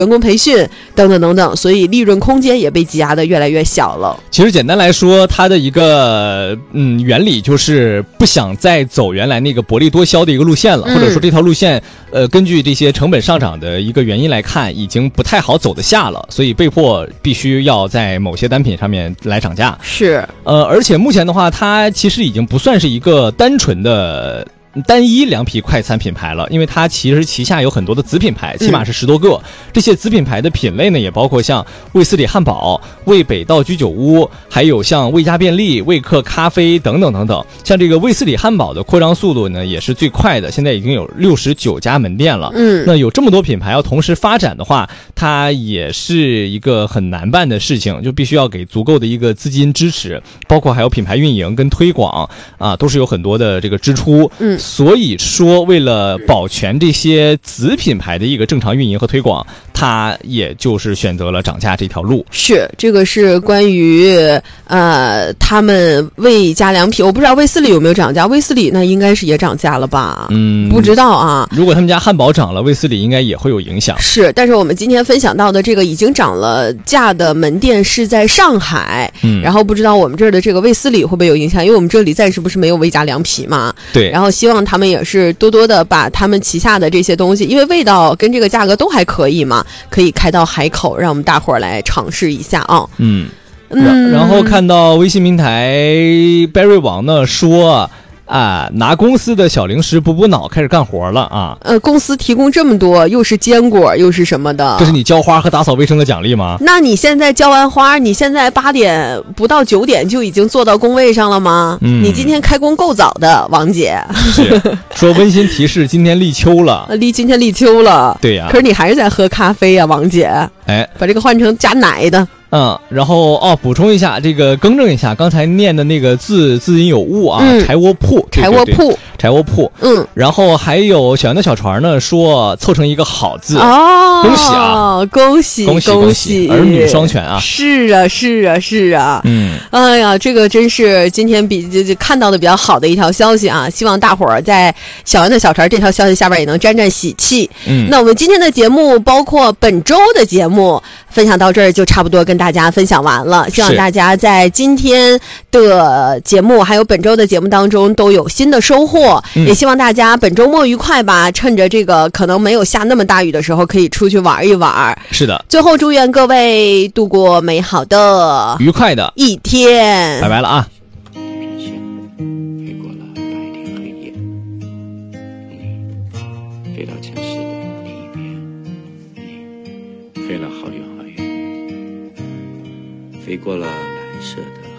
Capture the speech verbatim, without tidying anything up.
员工培训等等等等，所以利润空间也被挤压的越来越小了。 其实简单来说，它的一个嗯原理就是不想再走原来那个薄利多销的一个路线了，嗯、或者说这条路线呃根据这些成本上涨的一个原因来看，已经不太好走得下了，所以被迫必须要在某些单品上面来涨价。 是， 呃，而且目前的话，它其实已经不算是一个单纯的单一凉皮快餐品牌了，因为它其实旗下有很多的子品牌，起码是十多个、嗯、这些子品牌的品类呢也包括像卫斯理汉堡、卫北道居酒屋，还有像卫家便利、卫客咖啡等等等等。像这个卫斯理汉堡的扩张速度呢也是最快的，现在已经有六十九家门店了。嗯，那有这么多品牌要同时发展的话，它也是一个很难办的事情，就必须要给足够的一个资金支持，包括还有品牌运营跟推广啊，都是有很多的这个支出。嗯，所以说为了保全这些子品牌的一个正常运营和推广，它也就是选择了涨价这条路。 是，这个是关于呃他们卫家凉皮，我不知道卫斯理有没有涨价，卫斯理那应该是也涨价了吧？嗯，不知道啊。 如果他们家汉堡涨了，卫斯理应该也会有影响。 是，但是我们今天分享到的这个已经涨了价的门店是在上海，嗯，然后不知道我们这儿的这个卫斯理会不会有影响，因为我们这里暂时不是没有卫家凉皮嘛。 对， 然后希望他们也是多多的把他们旗下的这些东西，因为味道跟这个价格都还可以嘛，可以开到海口，让我们大伙儿来尝试一下啊。 嗯，嗯，然后看到微信平台 Berry 王呢说啊，拿公司的小零食补补脑，开始干活了啊！ 呃，公司提供这么多，又是坚果，又是什么的？ 这是你浇花和打扫卫生的奖励吗？ 那你现在浇完花，你现在八点不到九点就已经坐到工位上了吗？嗯，你今天开工够早的，王姐。 是说温馨提示，今天立秋了， 立今天立秋了。 对呀、啊， 可是你还是在喝咖啡呀、啊，王姐。 哎， 把这个换成加奶的。 嗯，然后哦，补充一下，这个更正一下，刚才念的那个字字音有误啊，嗯、柴窝铺， 柴窝铺， 柴窝铺， 嗯， 然后还有小圆的小船呢，说凑成一个好字， 哦， 恭喜啊， 恭喜恭喜恭喜，儿女双全啊， 是啊是啊是啊， 嗯， 哎呀，这个真是今天比就就看到的比较好的一条消息啊，希望大伙儿在小圆的小船这条消息下边也能沾沾喜气。嗯，那我们今天的节目，包括本周的节目。分享到这儿就差不多跟大家分享完了，希望大家在今天的节目还有本周的节目当中都有新的收获、嗯、也希望大家本周末愉快吧，趁着这个可能没有下那么大雨的时候可以出去玩一玩。 是的， 最后祝愿各位度过美好的愉快的一天， 拜拜了啊。 飞到城市的另一边，飞了好远好远，飞过了蓝色的